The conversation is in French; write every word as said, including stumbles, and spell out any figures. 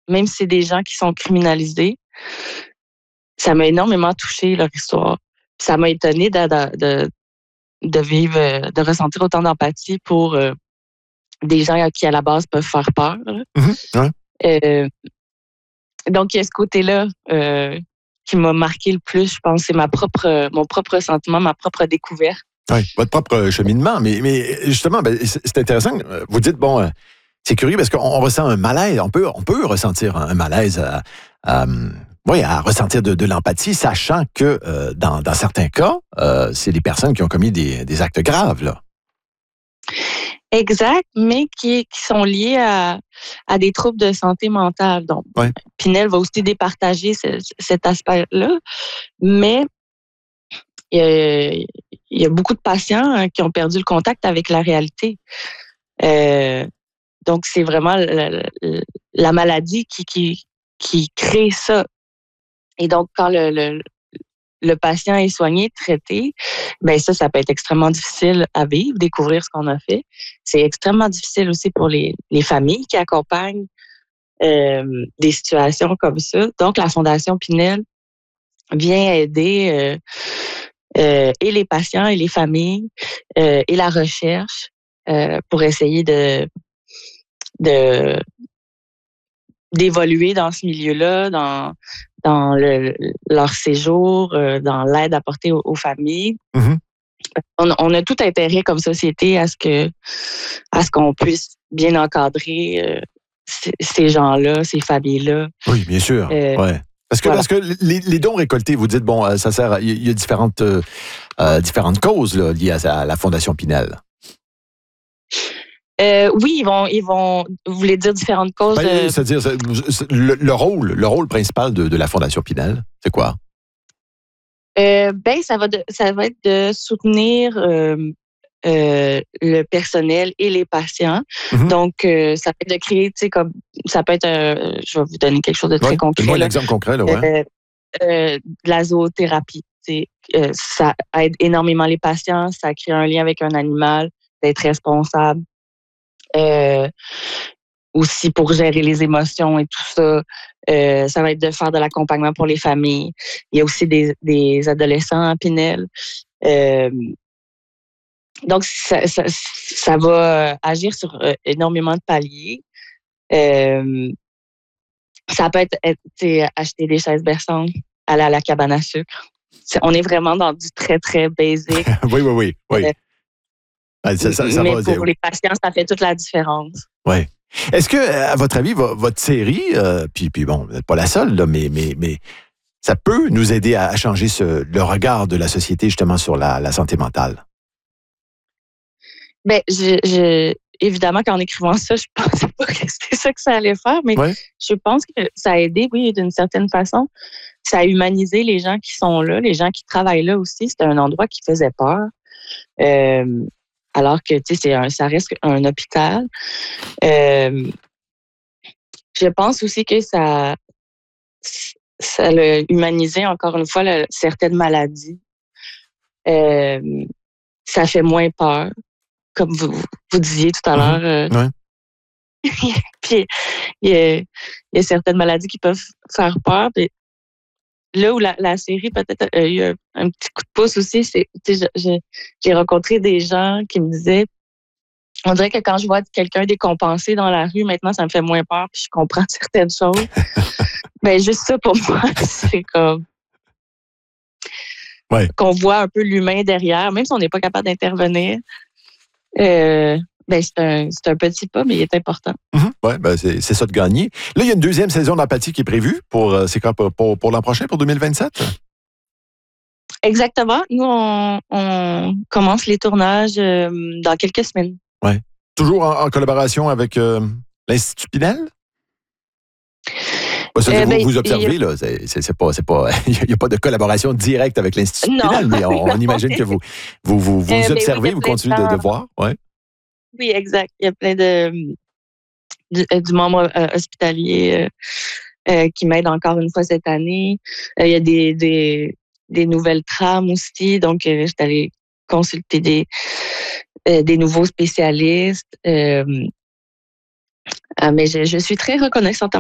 même si c'est des gens qui sont criminalisés, ça m'a énormément touché leur histoire. Ça m'a étonnée de, de, de, de vivre, de ressentir autant d'empathie pour euh, des gens qui, à la base, peuvent faire peur. Mm-hmm. Ouais. Euh, donc, il y a ce côté-là euh, qui m'a marqué le plus, je pense. C'est ma propre, mon propre sentiment, ma propre découverte. Oui, votre propre cheminement. Mais, mais justement, ben, c'est intéressant. Vous dites, bon, c'est curieux parce qu'on ressent un malaise. On peut, on peut ressentir un malaise à, à, oui, à ressentir de, de l'empathie, sachant que euh, dans, dans certains cas, euh, c'est des personnes qui ont commis des, des actes graves, là. Exact, mais qui, qui sont liés à, à des troubles de santé mentale. Donc, ouais. Pinel va aussi départager ce, cet aspect-là, mais il y, a, il y a beaucoup de patients hein, qui ont perdu le contact avec la réalité. Euh, donc, c'est vraiment la, la, la maladie qui, qui, qui crée ça. Et donc, quand le, le, le patient est soigné, traité, ben ça, ça peut être extrêmement difficile à vivre, découvrir ce qu'on a fait. C'est extrêmement difficile aussi pour les, les familles qui accompagnent euh, des situations comme ça. Donc, la Fondation Pinel vient aider euh, euh, et les patients et les familles euh, et la recherche euh, pour essayer de, de d'évoluer dans ce milieu-là, dans dans le, leur séjour, euh, dans l'aide apportée aux, aux familles. Mm-hmm. On, on a tout intérêt comme société à ce que à ce qu'on puisse bien encadrer euh, c- ces gens-là, ces familles-là. Oui, bien sûr. Euh, ouais. Parce que, voilà. Parce que les, les dons récoltés, vous dites, bon, ça sert, il y a différentes, euh, différentes causes là, liées à, à la Fondation Pinel. Euh, oui, ils vont, ils vont, vous voulez dire différentes causes. Ben, euh... C'est-à-dire, le, le rôle, le rôle principal de, de la Fondation Pinel, c'est quoi? Euh, ben, ça va, de, ça va être de soutenir euh, euh, le personnel et les patients. Mm-hmm. Donc, euh, ça peut être de créer, tu sais, comme, ça peut être, euh, je vais vous donner quelque chose de très ouais, concret. Donne-moi un exemple concret, là, ouais. Euh, euh, de la zoothérapie. Euh, ça aide énormément les patients, ça crée un lien avec un animal, d'être responsable. Euh, aussi pour gérer les émotions et tout ça. Euh, ça va être de faire de l'accompagnement pour les familles. Il y a aussi des, des adolescents à Pinel. Euh, donc, ça, ça, ça va agir sur euh, énormément de paliers. Euh, ça peut être, être acheter des chaises berçantes, aller à la cabane à sucre. C'est, on est vraiment dans du très, très basic. oui, oui, oui. oui. Euh, ah, ça, ça, ça mais va, pour c'est... les patients, ça fait toute la différence. Oui. Est-ce que, à votre avis, votre série, euh, puis, puis bon, vous n'êtes pas la seule, là, mais, mais, mais ça peut nous aider à changer ce, le regard de la société justement sur la, la santé mentale? Bien, je, je, évidemment, qu'en écrivant ça, je ne pensais pas que c'était ça que ça allait faire, mais ouais. Je pense que ça a aidé, oui, d'une certaine façon. Ça a humanisé les gens qui sont là, les gens qui travaillent là aussi. C'était un endroit qui faisait peur. Euh, alors que, tu sais, c'est un, ça reste un hôpital. Euh, je pense aussi que ça, ça a humanisé, encore une fois, là, certaines maladies. Euh, ça fait moins peur. Comme vous, vous disiez tout à l'heure. Mmh. Euh, ouais. Puis, il y, a, il y a certaines maladies qui peuvent faire peur. Puis là où la, la série peut-être a eu un, un petit coup de pouce aussi, c'est, tu sais, j'ai, j'ai rencontré des gens qui me disaient, on dirait que quand je vois quelqu'un décompensé dans la rue, maintenant, ça me fait moins peur, puis je comprends certaines choses. Ben juste ça, pour moi, c'est comme... Ouais. Qu'on voit un peu l'humain derrière, même si on n'est pas capable d'intervenir. Euh, ben c'est un, c'est un petit pas, mais il est important. Mmh. Oui, ben c'est, c'est ça de gagner. Là, il y a une deuxième saison d'Empathie qui est prévue pour, c'est quoi, pour, pour, pour l'an prochain, pour deux mille vingt-sept? Exactement. Nous, on, on commence les tournages euh, dans quelques semaines. Oui. Toujours en, en collaboration avec euh, l'Institut Pinel? Bah, ça, euh, vous, ben, vous observez, a... là, c'est, c'est, c'est pas, c'est pas, il n'y a pas de collaboration directe avec l'Institut non. Pinel, mais on, on imagine que vous, vous, vous, vous euh, observez, oui, vous continuez de, de voir, ouais. Oui, exact. Il y a plein de du, du membre euh, hospitalier euh, euh, qui m'aide encore une fois cette année. Euh, il y a des, des, des nouvelles trames aussi, donc euh, je suis allée consulter des, euh, des nouveaux spécialistes. Euh, euh, mais je, je suis très reconnaissante